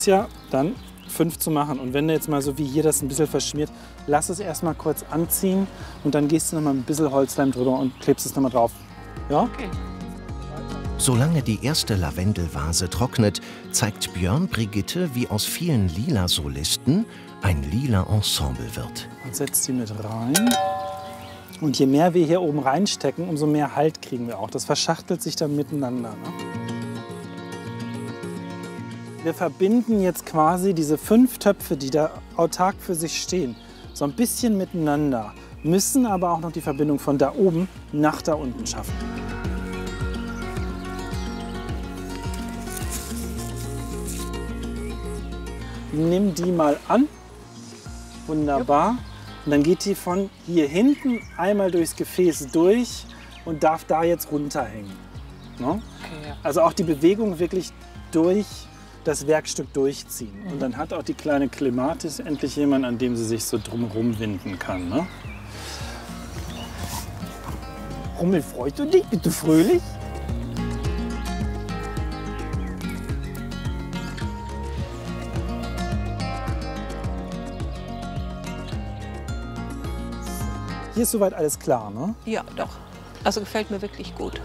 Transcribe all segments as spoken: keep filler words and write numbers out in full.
Ja, dann fünf zu machen. Und wenn du jetzt mal so wie hier das ein bisschen verschmiert, lass es erstmal kurz anziehen und dann gehst du noch mal ein bisschen Holzleim drüber und klebst es noch mal drauf. Ja? Okay. Solange die erste Lavendelvase trocknet, zeigt Björn Brigitte, wie aus vielen lila Solisten ein lila Ensemble wird. Und setzt die mit rein. Und je mehr wir hier oben reinstecken, umso mehr Halt kriegen wir auch. Das verschachtelt sich dann miteinander. Ne? Wir verbinden jetzt quasi diese fünf Töpfe, die da autark für sich stehen, so ein bisschen miteinander, müssen aber auch noch die Verbindung von da oben nach da unten schaffen. Nimm die mal an. Wunderbar. Und dann geht die von hier hinten einmal durchs Gefäß durch und darf da jetzt runterhängen. Ne? Okay, ja. Also auch die Bewegung wirklich durch das Werkstück durchziehen. Mhm. Und dann hat auch die kleine Klematis endlich jemanden, an dem sie sich so drumherum winden kann. Ne? Rummel, freust du dich? Bist du fröhlich? Hier ist soweit alles klar, ne? Ja, doch. Also gefällt mir wirklich gut.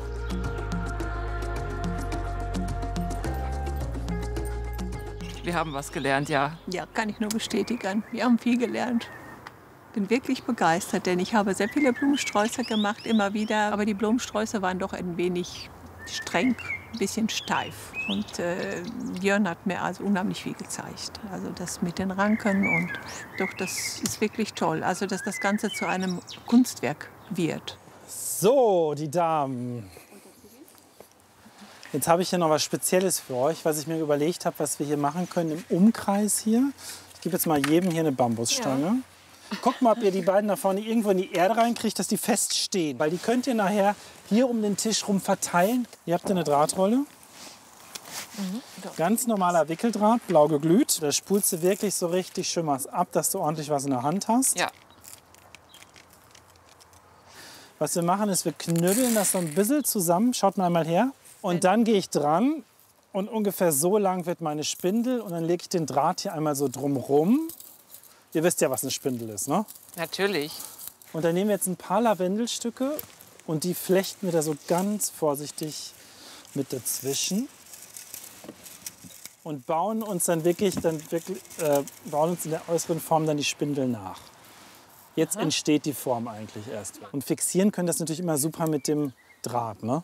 Wir haben was gelernt, ja. Ja, kann ich nur bestätigen. Wir haben viel gelernt. Bin wirklich begeistert, denn ich habe sehr viele Blumensträuße gemacht, immer wieder. Aber die Blumensträuße waren doch ein wenig streng, ein bisschen steif. Und äh, Björn hat mir also unheimlich viel gezeigt. Also das mit den Ranken und doch, das ist wirklich toll. Also dass das Ganze zu einem Kunstwerk wird. So, die Damen. Jetzt habe ich hier noch was Spezielles für euch, was ich mir überlegt habe, was wir hier machen können im Umkreis hier. Ich gebe jetzt mal jedem hier eine Bambusstange. Ja. Guckt mal, ob ihr die beiden da vorne irgendwo in die Erde reinkriegt, dass die feststehen. Weil die könnt ihr nachher hier um den Tisch rum verteilen. Ihr habt eine Drahtrolle. Mhm. Ganz normaler Wickeldraht, blau geglüht. Da spulst du wirklich so richtig schön was ab, dass du ordentlich was in der Hand hast. Ja. Was wir machen, ist, wir knüppeln das so ein bisschen zusammen. Schaut mal einmal her. Und dann gehe ich dran und ungefähr so lang wird meine Spindel. Und dann lege ich den Draht hier einmal so drumrum. Ihr wisst ja, was eine Spindel ist, ne? Natürlich. Und dann nehmen wir jetzt ein paar Lavendelstücke und die flechten wir da so ganz vorsichtig mit dazwischen. Und bauen uns dann wirklich, dann wirklich äh, bauen uns in der äußeren Form dann die Spindel nach. Jetzt Aha. entsteht die Form eigentlich erst. Und fixieren können das natürlich immer super mit dem Draht, ne?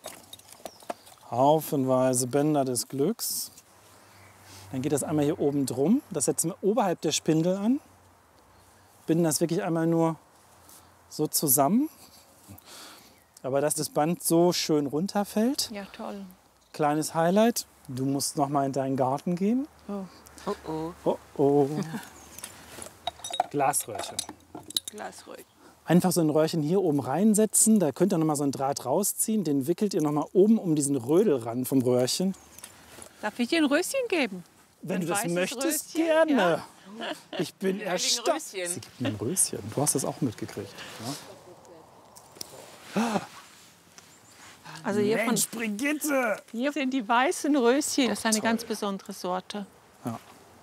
Haufenweise Bänder des Glücks. Dann geht das einmal hier oben drum. Das setzen wir oberhalb der Spindel an. Binden das wirklich einmal nur so zusammen. Aber dass das Band so schön runterfällt. Ja, toll. Kleines Highlight. Du musst noch mal in deinen Garten gehen. Oh, oh. Oh, oh. oh. Glasröhrchen. Glasröhrchen. Einfach so ein Röhrchen hier oben reinsetzen. Da könnt ihr noch mal so einen Draht rausziehen. Den wickelt ihr noch mal oben um diesen Rödel ran vom Röhrchen. Darf ich dir ein Röschen geben? Wenn ein du das möchtest, Röschen? gerne. Ja. Ich bin erstaunt. Sie gibt mir ein Röschen. Du hast das auch mitgekriegt. Ja? Also hier, Mensch, von, Brigitte! hier sind die weißen Röschen. Das ist eine Toll. ganz besondere Sorte. Ja.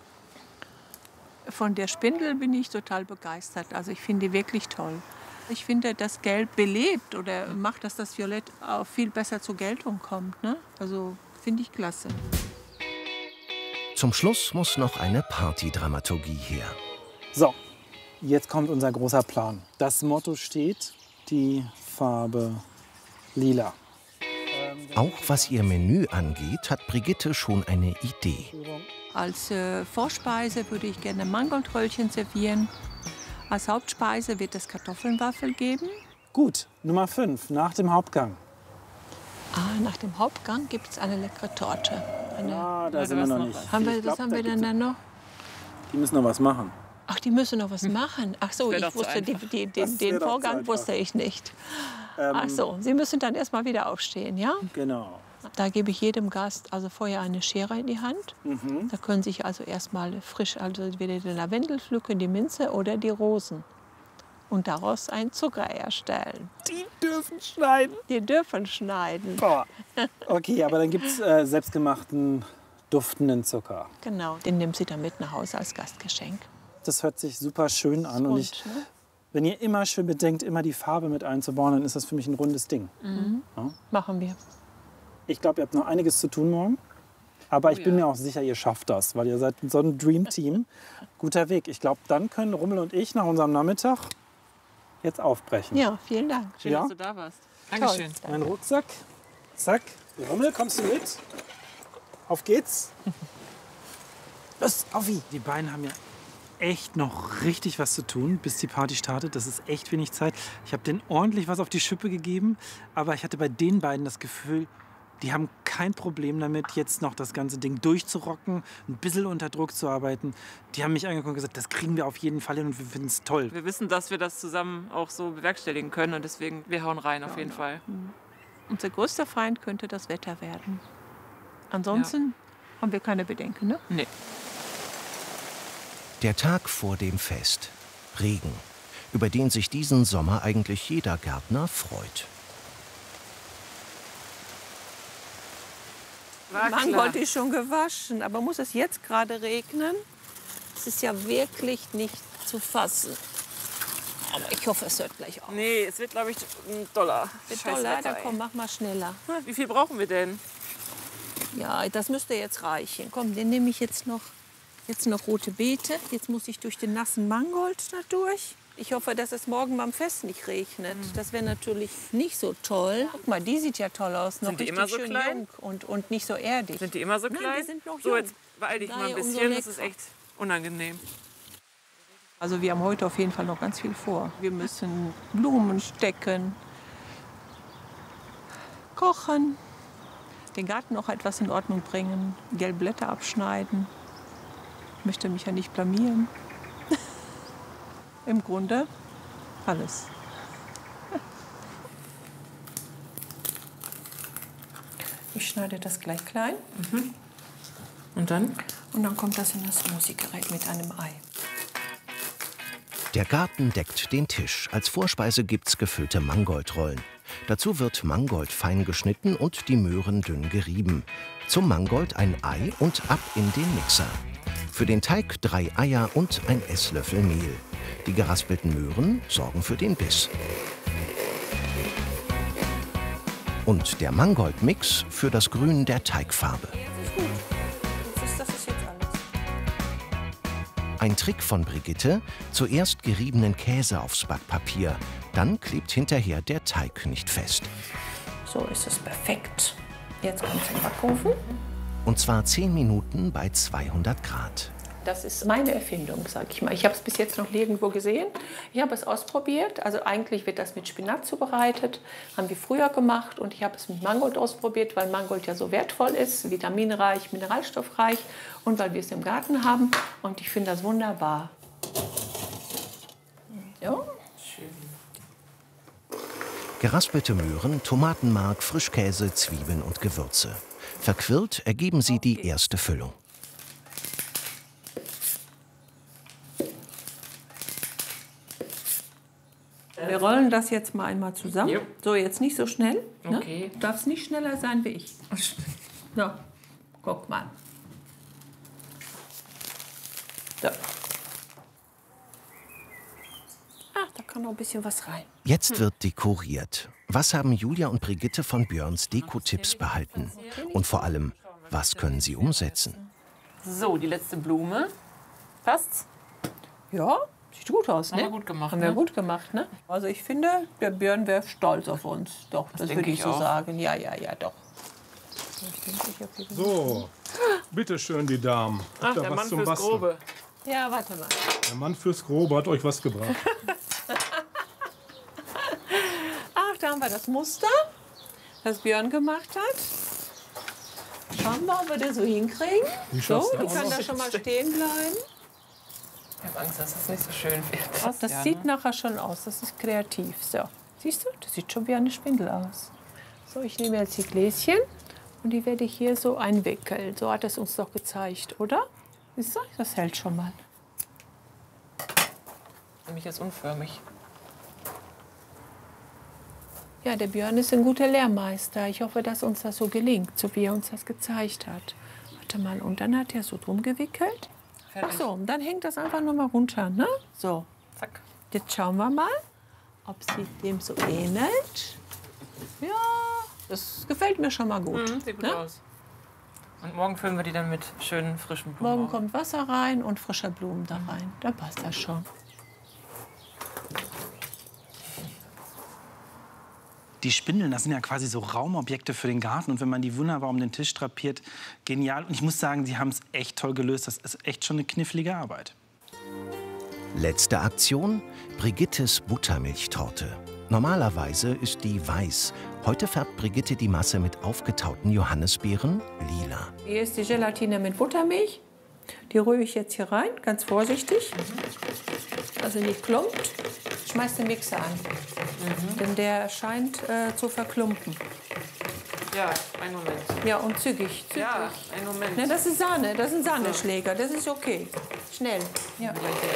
Von der Spindel bin ich total begeistert. Also ich finde die wirklich toll. Ich finde, das Gelb belebt oder macht, dass das Violett auch viel besser zur Geltung kommt. Ne? Also finde ich klasse. Zum Schluss muss noch eine Partydramaturgie her. So, jetzt kommt unser großer Plan. Das Motto steht, die Farbe lila. Auch was ihr Menü angeht, hat Brigitte schon eine Idee. Als äh, Vorspeise würde ich gerne Mangoldröllchen servieren. Als Hauptspeise wird es Kartoffelnwaffel geben. Gut, Nummer fünf, nach dem Hauptgang. Ah, nach dem Hauptgang gibt es eine leckere Torte. Eine, ah, da sind wir noch nicht. Haben wir, was glaub, haben wir denn dann noch? Die müssen noch was machen. Ach, die müssen noch was machen. Ach so, ich wusste, die, die, den, den Vorgang wusste ich nicht. Ähm, Ach so, Sie müssen dann erst mal wieder aufstehen, ja? Genau. Da gebe ich jedem Gast also vorher eine Schere in die Hand. Mhm. Da können sich also erst mal frisch, also entweder die Lavendel pflücken, die Minze oder die Rosen. Und daraus einen Zucker erstellen. Die dürfen schneiden. Die dürfen schneiden. Boah. Okay, aber dann gibt es äh, selbstgemachten duftenden Zucker. Genau, den nimmt sie dann mit nach Hause als Gastgeschenk. Das hört sich super schön an. Und ich, ne? wenn ihr immer schön bedenkt, immer die Farbe mit einzubauen, dann ist das für mich ein rundes Ding. Mhm. Ja? Machen wir. Ich glaube, ihr habt noch einiges zu tun morgen. Aber ich Oh, bin ja. mir auch sicher, ihr schafft das, weil ihr seid so ein Dream-Team. Guter Weg. Ich glaube, dann können Rummel und ich nach unserem Nachmittag jetzt aufbrechen. Ja, vielen Dank. Schön, Ja? dass du da warst. Dankeschön. Toll. Mein Rucksack. Zack. Rummel, kommst du mit? Auf geht's. Los, Aufi. Die beiden haben ja echt noch richtig was zu tun, bis die Party startet. Das ist echt wenig Zeit. Ich habe denen ordentlich was auf die Schippe gegeben. Aber ich hatte bei den beiden das Gefühl, die haben kein Problem damit, jetzt noch das ganze Ding durchzurocken, ein bisschen unter Druck zu arbeiten. Die haben mich angeguckt und gesagt, das kriegen wir auf jeden Fall hin und wir finden es toll. Wir wissen, dass wir das zusammen auch so bewerkstelligen können und deswegen, wir hauen rein auf jeden Fall. Unser größter Feind könnte das Wetter werden. Ansonsten haben wir keine Bedenken, ne? Nee. Der Tag vor dem Fest. Regen, über den sich diesen Sommer eigentlich jeder Gärtner freut. War Mangold ist schon gewaschen, aber muss es jetzt gerade regnen? Es ist ja wirklich nicht zu fassen. Aber ich hoffe, es hört gleich auf. Nee, es wird, glaube ich, ein Dollar. Wird Scheiß toller, Wetter, dann ey. komm, mach mal schneller. Wie viel brauchen wir denn? Ja, das müsste jetzt reichen. Komm, den nehme ich jetzt noch. Jetzt noch rote Beete. Jetzt muss ich durch den nassen Mangold da durch. Ich hoffe, dass es morgen beim Fest nicht regnet. Das wäre natürlich nicht so toll. Guck mal, die sieht ja toll aus. Noch Sind die richtig immer so schön klein? jung und, und nicht so erdig. Sind die immer so Nein, klein? die sind noch so, jung. jetzt beeil dich mal ein Daher umso bisschen. Das ist leckerer. echt unangenehm. Also wir haben heute auf jeden Fall noch ganz viel vor. Wir müssen Blumen stecken, kochen, den Garten noch etwas in Ordnung bringen, gelbe Blätter abschneiden. Ich möchte mich ja nicht blamieren. Im Grunde alles. Ich schneide das gleich klein Und dann? und dann kommt das in das Smoothie-Gerät mit einem Ei. Der Garten deckt den Tisch. Als Vorspeise gibt's gefüllte Mangoldrollen. Dazu wird Mangold fein geschnitten und die Möhren dünn gerieben. Zum Mangold ein Ei und ab in den Mixer. Für den Teig drei Eier und ein Esslöffel Mehl. Die geraspelten Möhren sorgen für den Biss. Und der Mangoldmix für das Grün der Teigfarbe. Das ist, das ist jetzt alles. Ein Trick von Brigitte: zuerst geriebenen Käse aufs Backpapier. Dann klebt hinterher der Teig nicht fest. So ist es perfekt. Jetzt kommt es in den Backofen. Und zwar zehn Minuten bei zweihundert Grad. Das ist meine Erfindung, sage ich mal. Ich habe es bis jetzt noch nirgendwo gesehen. Ich habe es ausprobiert. Also eigentlich wird das mit Spinat zubereitet. Haben wir früher gemacht. Und ich habe es mit Mangold ausprobiert, weil Mangold ja so wertvoll ist, vitaminreich, mineralstoffreich. Und weil wir es im Garten haben. Und ich finde das wunderbar. Ja. Geraspelte Möhren, Tomatenmark, Frischkäse, Zwiebeln und Gewürze. Verquirlt ergeben sie die erste Füllung. Wir rollen das jetzt mal einmal zusammen. Jo. So, jetzt nicht so schnell. Ne? Okay. Du darfst nicht schneller sein wie ich. So, guck mal. So. Ach, da kann noch ein bisschen was rein. Jetzt wird dekoriert. Was haben Julia und Brigitte von Björns Dekotipps behalten? Und vor allem, was können sie umsetzen? So, die letzte Blume. Passt's? Ja, sieht gut aus, Haben ne? wir gut gemacht, Haben wir ne? gut gemacht, ne? Also ich finde, der Björn wäre stolz auf uns. Doch, das, denke würde ich ich so auch. sagen. Ja, ja, ja, doch. Ich denke, ich hab hier So, bitteschön, die Damen. Habt Ach, ihr der was Mann zum fürs Basteln? Grobe. Ja, warte mal. Der Mann fürs Grobe hat euch was gebracht. Ach, da haben wir das Muster, das Björn gemacht hat. Schauen wir mal, ob wir das so hinkriegen. Wie So, schaffst du die das? kann da schon mal stehen bleiben. Ich habe Angst, dass das nicht so schön wird. Das, das Ja, sieht ne? nachher schon aus, das ist kreativ. So, siehst du, das sieht schon wie eine Spindel aus. So, ich nehme jetzt die Gläschen und die werde ich hier so einwickeln. So hat es uns doch gezeigt, oder? Siehst du, das hält schon mal. Nämlich jetzt unförmig. Ja, der Björn ist ein guter Lehrmeister. Ich hoffe, dass uns das so gelingt, so wie er uns das gezeigt hat. Warte mal, und dann hat er so drum gewickelt. Fertig. Ach so, und dann hängt das einfach nur mal runter, ne? So, zack. Jetzt schauen wir mal, ob sie dem so ähnelt. Ja, das gefällt mir schon mal gut. Mhm, sieht gut ne? aus. Und morgen füllen wir die dann mit schönen frischen Blumen. Morgen kommt Wasser rein und frische Blumen da rein. Dann passt das schon. Die Spindeln, das sind ja quasi so Raumobjekte für den Garten. Und wenn man die wunderbar um den Tisch drapiert, genial. Und ich muss sagen, sie haben es echt toll gelöst. Das ist echt schon eine knifflige Arbeit. Letzte Aktion: Brigittes Buttermilchtorte. Normalerweise ist die weiß. Heute färbt Brigitte die Masse mit aufgetauten Johannisbeeren lila. Hier ist die Gelatine mit Buttermilch. Die rühre ich jetzt hier rein, ganz vorsichtig. Also nicht klumpt. Schmeiß den Mixer an. Mhm. Denn der scheint äh, zu verklumpen. Ja, einen Moment. Ja, und zügig. zügig. Ja, einen Moment. Na, das ist Sahne, das sind Sahneschläger. Das ist okay. Schnell. Ja.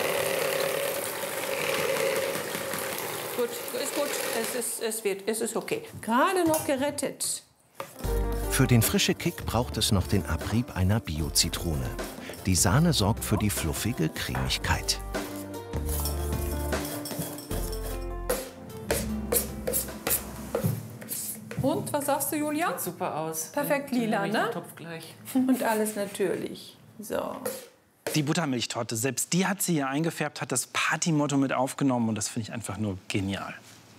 Gut, ist gut. Es ist, es wird, es ist okay. Gerade noch gerettet. Für den frischen Kick braucht es noch den Abrieb einer Bio-Zitrone. Die Sahne sorgt für die fluffige Cremigkeit. Und, was sagst du, Julia? Sieht super aus. Perfekt lila, ne? Topf gleich. Und alles natürlich. So. Die Buttermilchtorte, selbst die hat sie hier eingefärbt, hat das Partymotto mit aufgenommen. Und das finde ich einfach nur genial.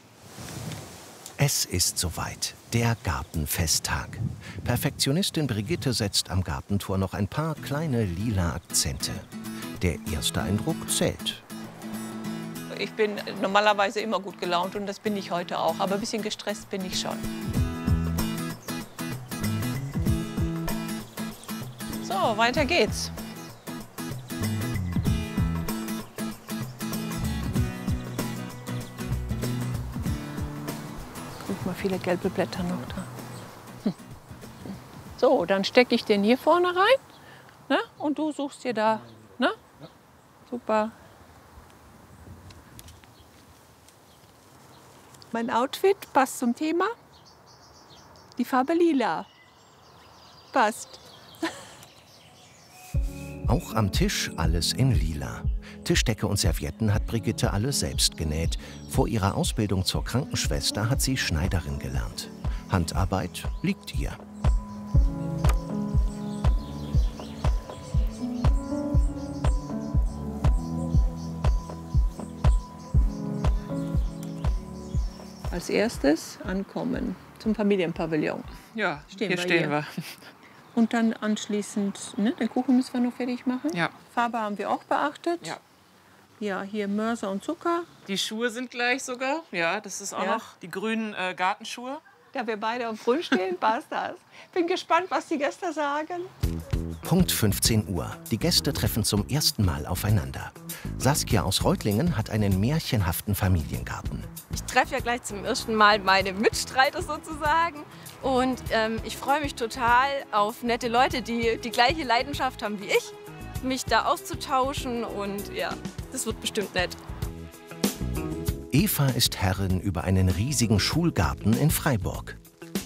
Es ist soweit, der Gartenfesttag. Perfektionistin Brigitte setzt am Gartentor noch ein paar kleine lila Akzente. Der erste Eindruck zählt. Ich bin normalerweise immer gut gelaunt und das bin ich heute auch. Aber ein bisschen gestresst bin ich schon. So, weiter geht's. Guck mal, viele gelbe Blätter noch da. Hm. So, dann stecke ich den hier vorne rein. Ne? Und du suchst dir da. Ne? Super. Mein Outfit passt zum Thema. Die Farbe lila. Passt. Auch am Tisch alles in lila. Tischdecke und Servietten hat Brigitte alle selbst genäht. Vor ihrer Ausbildung zur Krankenschwester hat sie Schneiderin gelernt. Handarbeit liegt ihr. Als erstes ankommen zum Familienpavillon. Ja, stehen hier wir stehen hier. wir. Und dann anschließend, ne, den Kuchen müssen wir noch fertig machen. Ja. Farbe haben wir auch beachtet. Ja. Ja, hier Mörser und Zucker. Die Schuhe sind gleich sogar. Ja, das ist auch Ja. noch die grünen äh, Gartenschuhe. Da wir beide auf Grün stehen, passt das. Bin gespannt, was die Gäste sagen. Punkt fünfzehn Uhr. Die Gäste treffen zum ersten Mal aufeinander. Saskia aus Reutlingen hat einen märchenhaften Familiengarten. Ich treffe ja gleich zum ersten Mal meine Mitstreiter sozusagen. Und ähm, ich freue mich total auf nette Leute, die die gleiche Leidenschaft haben wie ich, mich da auszutauschen. Und ja, das wird bestimmt nett. Eva ist Herrin über einen riesigen Schulgarten in Freiburg.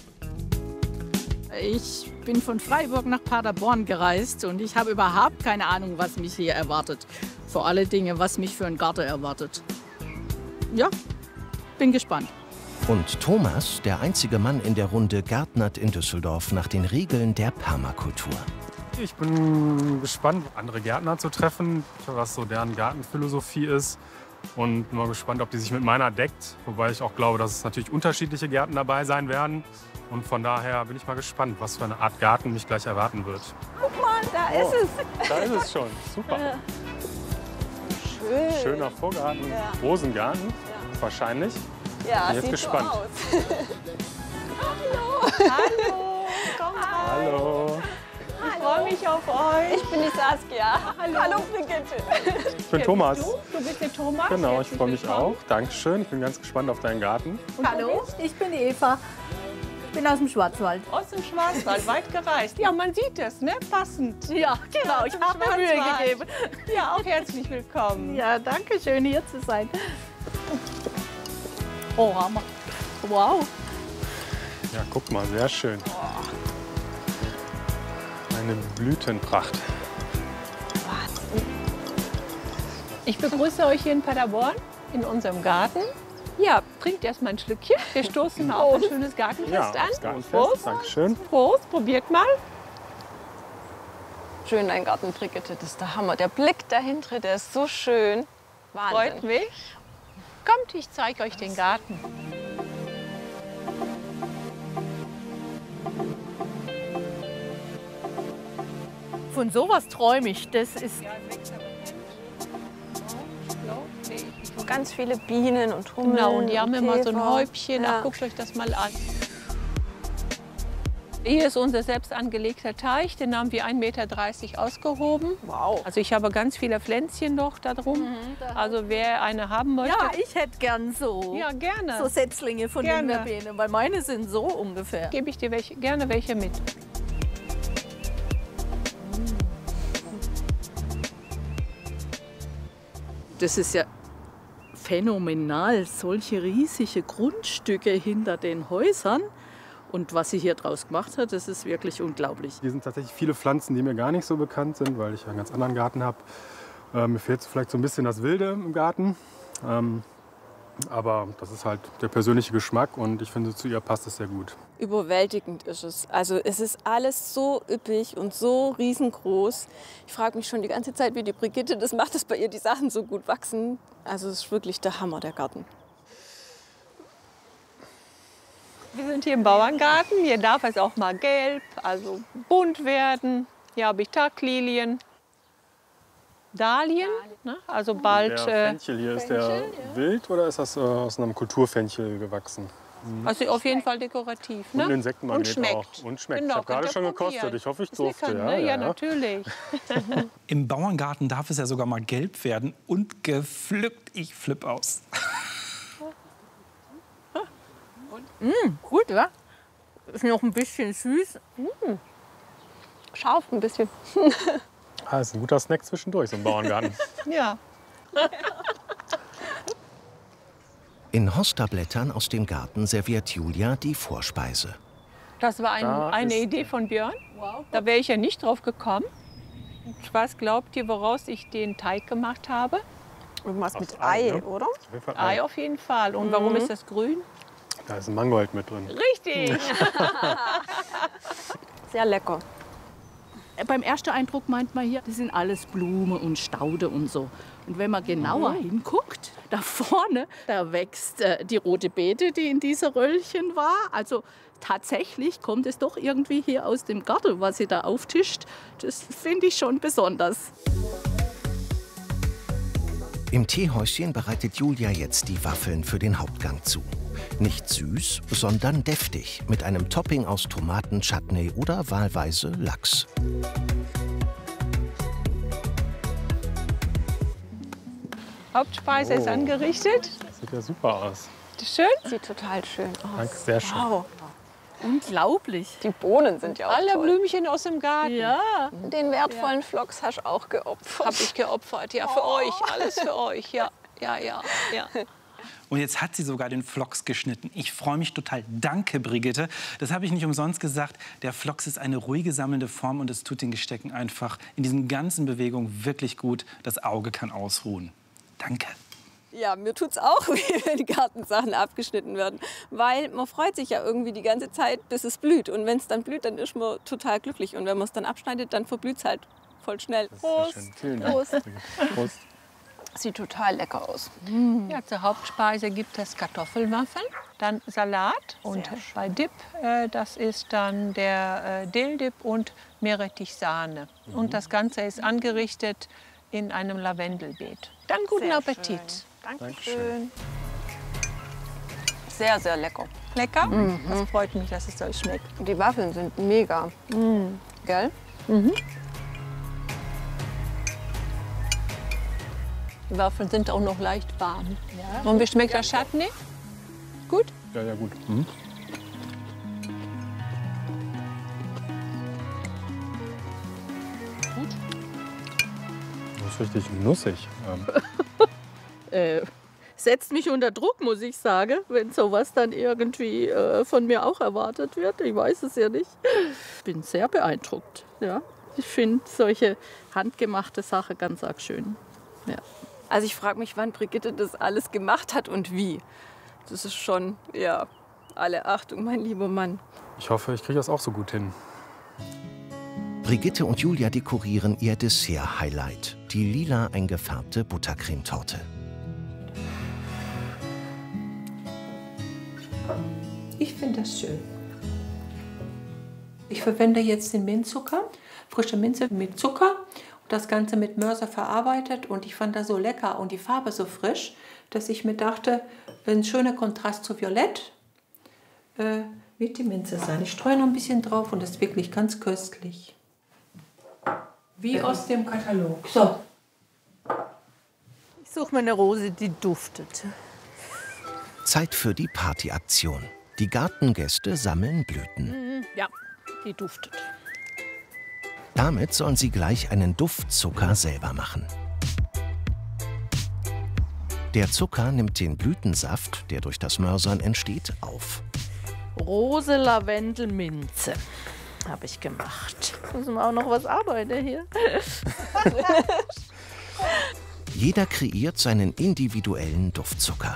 Ich bin von Freiburg nach Paderborn gereist und ich habe überhaupt keine Ahnung, was mich hier erwartet. Vor allen Dingen, was mich für einen Garten erwartet. Ja, bin gespannt. Und Thomas, der einzige Mann in der Runde, gärtnert in Düsseldorf nach den Regeln der Permakultur. Ich bin gespannt, andere Gärtner zu treffen, was so deren Gartenphilosophie ist. Und mal gespannt, ob die sich mit meiner deckt. Wobei ich auch glaube, dass es natürlich unterschiedliche Gärten dabei sein werden. Und von daher bin ich mal gespannt, was für eine Art Garten mich gleich erwarten wird. Guck mal, da ist Oh, es. Da ist es schon. Super. Schön. Schöner Vorgarten, Ja. Rosengarten wahrscheinlich. Ja, bin jetzt sieht gespannt. so aus. Hallo. Hallo. Komm rein. Hallo. Ich freue mich auf euch. Ich bin die Saskia. Hallo. Hallo Brigitte. Ich bin Thomas. Du, du bist der Thomas. Genau, ich Herzlich freue mich willkommen. auch. Dankeschön. Ich bin ganz gespannt auf deinen Garten. Hallo, ich bin die Eva. Ich bin aus dem Schwarzwald. Aus dem Schwarzwald, weit gereist. Ja, man sieht es, ne? Passend. Ja, genau, ich habe mir Mühe gegeben. Ja, auch herzlich willkommen. Ja, danke schön, hier zu sein. Oh, Hammer. Wow. Ja, guck mal, sehr schön. Ein Eine Blütenpracht. Ich begrüße euch hier in Paderborn in unserem Garten. Ja, trinkt erst mal ein Schlückchen. Wir stoßen mal auf ein schönes Gartenfest Ja, an. aufs Gartenfest. Prost. Dankeschön. Prost, probiert mal. Schön, dein Garten, Brigitte, das ist der Hammer. Der Blick dahinter, der ist so schön. Wahnsinn. Freut mich. Kommt, ich zeige euch den Garten. Von sowas träume ich. Das ist Ganz viele Bienen und Hummeln. Genau, und die haben immer so ein Käfer. Häubchen. Ja. Ach, guckt euch das mal an. Hier ist unser selbst angelegter Teich, den haben wir ein Meter dreißig ausgehoben. Wow. Also ich habe ganz viele Pflänzchen noch da drum. Also wer eine haben möchte. ja, ich hätte gern so. Ja, gerne. So Setzlinge von Gerne. den Verbenen, weil meine sind so ungefähr. Gebe ich dir welche, gerne welche mit. Das ist ja phänomenal, solche riesige Grundstücke hinter den Häusern. Und was sie hier draus gemacht hat, das ist wirklich unglaublich. Hier sind tatsächlich viele Pflanzen, die mir gar nicht so bekannt sind, weil ich einen ganz anderen Garten habe. Äh, mir fehlt vielleicht so ein bisschen das Wilde im Garten. Ähm, aber das ist halt der persönliche Geschmack und ich finde, zu ihr passt es sehr gut. Überwältigend ist es. Also es ist alles so üppig und so riesengroß. Ich frage mich schon die ganze Zeit, wie die Brigitte das macht, dass bei ihr die Sachen so gut wachsen. Also es ist wirklich der Hammer, der Garten. Wir sind hier im Bauerngarten. Hier darf es auch mal gelb, also bunt werden. Hier habe ich Taglilien, Dahlien, ne? Also bald. Der Äh, Fenchel hier, ist der wild oder ist das äh, aus einem Kulturfenchel gewachsen? also auf jeden Fall dekorativ. Und Ne? ein Insektenmagnet Und schmeckt. auch. Und schmeckt. Genau, ich habe gerade könnt ihr schon gekostet. probieren. Ich hoffe, ich Ist durfte. lecker, ja, ne? ja, Ja, natürlich. Im Bauerngarten darf es ja sogar mal gelb werden und gepflückt. Ich flipp aus. Gut, ja? Ist noch ein bisschen süß. Scharf ein bisschen. Ah, ist ein guter Snack zwischendurch, so ein Bauerngarten. Ja. In Hosterblättern aus dem Garten serviert Julia die Vorspeise. Das war ein, Da eine ist- Idee von Björn. Da wäre ich ja nicht drauf gekommen. Was glaubt ihr, woraus ich den Teig gemacht habe? Irgendwas Aus mit Ei, Ei, ne? oder? Auf jeden Fall Ei Ei. auf jeden Fall. Und warum ist das grün? Da ist ein Mangold mit drin. Richtig. Sehr lecker. Beim ersten Eindruck meint man hier, das sind alles Blumen und Staude und so. Und wenn man genauer hinguckt, da vorne, da wächst äh, die rote Beete, die in dieser Röllchen war. Also tatsächlich kommt es doch irgendwie hier aus dem Garten, was sie da auftischt. Das finde ich schon besonders. Im Teehäuschen bereitet Julia jetzt die Waffeln für den Hauptgang zu. Nicht süß, sondern deftig, mit einem Topping aus Tomaten, Chutney oder wahlweise Lachs. Hauptspeise ist Oh. angerichtet. Das sieht ja super aus. Schön. Sieht total schön aus. Danke, sehr schön. Wow. Unglaublich. Die Bohnen sind ja auch Alle toll. Blümchen aus dem Garten. Ja. Den wertvollen Flocks hast du auch geopfert. Habe ich geopfert. Ja, für euch. Alles für euch. Ja, ja, ja. ja. Und jetzt hat sie sogar den Phlox geschnitten. Ich freue mich total. Danke, Brigitte. Das habe ich nicht umsonst gesagt. Der Phlox ist eine ruhige, sammelnde Form und es tut den Gestecken einfach in diesen ganzen Bewegungen wirklich gut. Das Auge kann ausruhen. Danke. Ja, mir tut's auch weh, wenn die Gartensachen abgeschnitten werden. Weil man freut sich ja irgendwie die ganze Zeit, bis es blüht. Und wenn es dann blüht, dann ist man total glücklich. Und wenn man es dann abschneidet, dann verblüht es halt voll schnell. Sehr schön. Vielen Dank. Prost. Brigitte. Prost. Sieht total lecker aus. Ja, zur Hauptspeise gibt es Kartoffelwaffeln, dann Salat und bei Dip, äh, das ist dann der äh, Dill-Dip und Meerrettichsahne. Mhm. Und das Ganze ist angerichtet in einem Lavendelbeet. Dann guten Sehr Appetit. schön. Dankeschön. Dankeschön. Sehr, sehr lecker. Lecker? Das freut mich, dass es euch schmeckt. Die Waffeln sind mega. Gell? Die Waffeln sind auch noch leicht warm. Und wie schmeckt das Chutney? Gut? Ja, ja, gut. Mhm. Das ist richtig nussig. Ähm, Äh, setzt mich unter Druck, muss ich sagen, wenn sowas dann irgendwie äh, von mir auch erwartet wird. Ich weiß es ja nicht. Bin sehr beeindruckt. Ja. Ich finde solche handgemachte Sachen ganz arg schön. Ja. Also ich frage mich, wann Brigitte das alles gemacht hat und wie. Das ist schon, ja, alle Achtung, mein lieber Mann. Ich hoffe, ich kriege das auch so gut hin. Brigitte und Julia dekorieren ihr Dessert-Highlight, die lila eingefärbte Buttercremetorte. Ich finde das schön. Ich verwende jetzt den Minzzucker, frische Minze mit Zucker und das Ganze mit Mörser verarbeitet. Und ich fand das so lecker und die Farbe so frisch, dass ich mir dachte, ein schöner Kontrast zu Violett äh, wird die Minze sein. Ich streue noch ein bisschen drauf und das ist wirklich ganz köstlich. Wie aus dem Katalog. So. Ich suche mir eine Rose, die duftet. Zeit für die Partyaktion. Die Gartengäste sammeln Blüten. Ja, die duftet. Damit sollen sie gleich einen Duftzucker selber machen. Der Zucker nimmt den Blütensaft, der durch das Mörsern entsteht, auf. Rose, Lavendel, Minze habe ich gemacht. Müssen wir auch noch was arbeiten hier. Jeder kreiert seinen individuellen Duftzucker.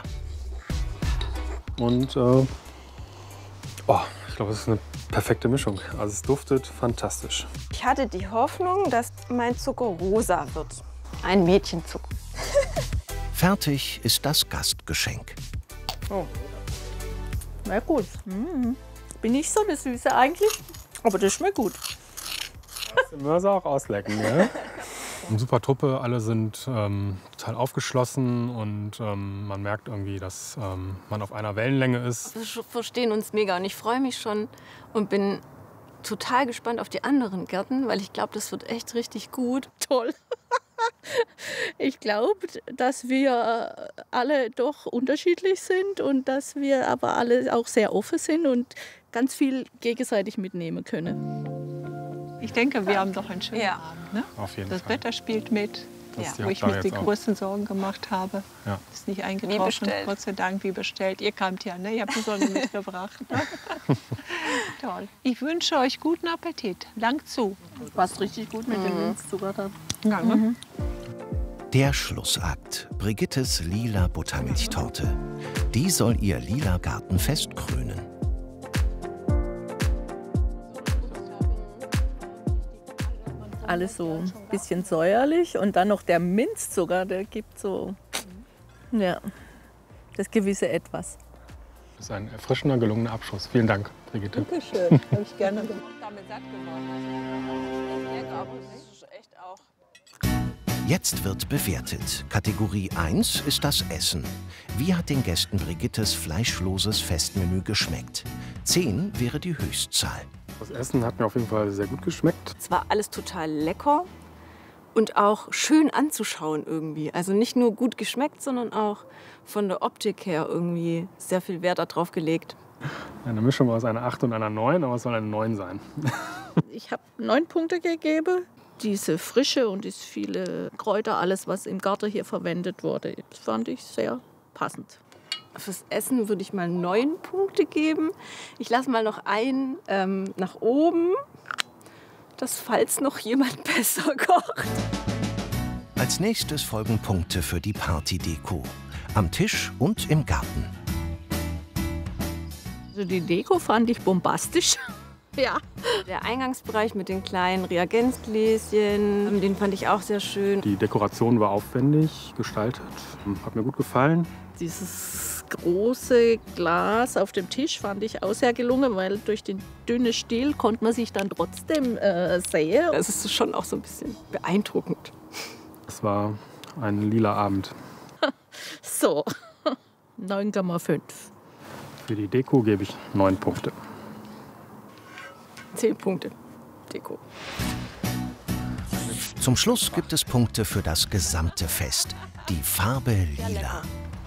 Und äh, oh, ich glaube, es ist eine perfekte Mischung. Also es duftet fantastisch. Ich hatte die Hoffnung, dass mein Zucker rosa wird. Ein Mädchenzucker. Fertig ist das Gastgeschenk. Oh. Na gut. Mhm. Bin nicht so eine Süße eigentlich, aber das schmeckt gut. Den Mörser auch auslecken, ne? Eine super Truppe, alle sind ähm, total aufgeschlossen und ähm, man merkt irgendwie, dass ähm, man auf einer Wellenlänge ist. Wir verstehen uns mega und ich freue mich schon und bin total gespannt auf die anderen Gärten, weil ich glaube, das wird echt richtig gut. Toll. Ich glaube, dass wir alle doch unterschiedlich sind und dass wir aber alle auch sehr offen sind und ganz viel gegenseitig mitnehmen können. Ich denke, wir haben doch einen schönen Ja. Abend. Ne? Auf jeden Das Fall. Wetter spielt mit, Das ist die wo ich Hauptsache mir die jetzt auch. größten Sorgen gemacht habe. Ja. Ist nicht Wie eingetroffen, bestellt. Gott sei Dank, wie bestellt. Ihr kamt ja, ne? Ihr habt die Sonne mitgebracht. Ne? Toll. Ich wünsche euch guten Appetit. Lang zu. Passt richtig gut mit dem Minzzucker da. Ja, ne? Der Schlussakt. Brigittes lila Buttermilchtorte. Die soll ihr lila Gartenfest krönen. Alles so ein bisschen säuerlich und dann noch der Minzzucker, der gibt so, ja, das gewisse Etwas. Das ist ein erfrischender, gelungener Abschluss. Vielen Dank, Brigitte. Dankeschön. Habe ich gerne gemacht. Damit satt geworden. Echt lecker, aber das ist echt auch. Jetzt wird bewertet. Kategorie eins ist das Essen. Wie hat den Gästen Brigittes fleischloses Festmenü geschmeckt? zehn wäre die Höchstzahl. Das Essen hat mir auf jeden Fall sehr gut geschmeckt. Es war alles total lecker und auch schön anzuschauen irgendwie. Also nicht nur gut geschmeckt, sondern auch von der Optik her irgendwie sehr viel Wert darauf gelegt. Eine Mischung aus einer acht und einer neun, aber es soll eine neun sein. Ich habe neun Punkte gegeben. Diese Frische und diese viele Kräuter, alles, was im Garten hier verwendet wurde, das fand ich sehr passend. Fürs Essen würde ich mal neun Punkte geben. Ich lasse mal noch einen ähm, nach oben, dass falls noch jemand besser kocht. Als nächstes folgen Punkte für die Partydeko. Am Tisch und im Garten. Also die Deko fand ich bombastisch. Ja. Der Eingangsbereich mit den kleinen Reagenzgläschen, den fand ich auch sehr schön. Die Dekoration war aufwendig gestaltet, hat mir gut gefallen. Dieses große Glas auf dem Tisch fand ich auch sehr gelungen, weil durch den dünnen Stiel konnte man sich dann trotzdem äh, sehen. Es ist schon auch so ein bisschen beeindruckend. Es war ein lila Abend. So, neun Komma fünf. Für die Deko gebe ich neun Punkte. Zehn Punkte Deko. Zum Schluss gibt es Punkte für das gesamte Fest. Die Farbe lila.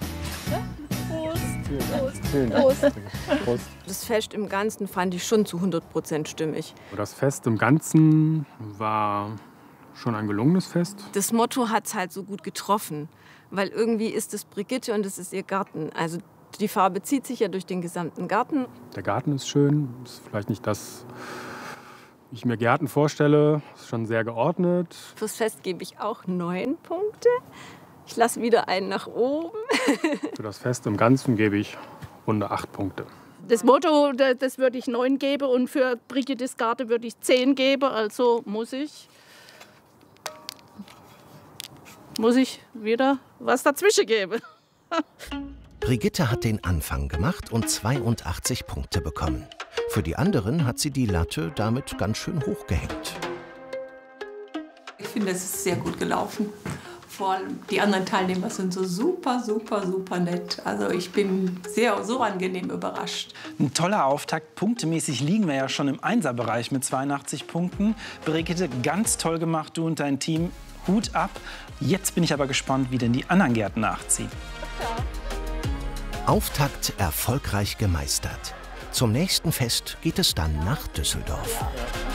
Vielen Dank. Prost. Das Fest im Ganzen fand ich schon zu hundert Prozent stimmig. Das Fest im Ganzen war schon ein gelungenes Fest. Das Motto hat es halt so gut getroffen, weil irgendwie ist es Brigitte und es ist ihr Garten. Also die Farbe zieht sich ja durch den gesamten Garten. Der Garten ist schön, ist vielleicht nicht das, Wie ich mir Gärten vorstelle, ist schon sehr geordnet. Fürs Fest gebe ich auch neun Punkte. Ich lasse wieder einen nach oben. Für das Fest im Ganzen gebe ich runde acht Punkte. Das Motto, das würde ich neun geben und für Brigitte's Garten würde ich zehn geben. Also muss ich, muss ich wieder was dazwischen geben. Brigitte hat den Anfang gemacht und zweiundachtzig Punkte bekommen. Für die anderen hat sie die Latte damit ganz schön hochgehängt. Ich finde, es ist sehr gut gelaufen. Vor allem die anderen Teilnehmer sind so super, super, super nett. Also ich bin sehr, so angenehm überrascht. Ein toller Auftakt. Punktemäßig liegen wir ja schon im Einserbereich mit zweiundachtzig Punkten. Brigitte, ganz toll gemacht, du und dein Team. Hut ab. Jetzt bin ich aber gespannt, wie denn die anderen Gärten nachziehen. Auftakt erfolgreich gemeistert. Zum nächsten Fest geht es dann nach Düsseldorf.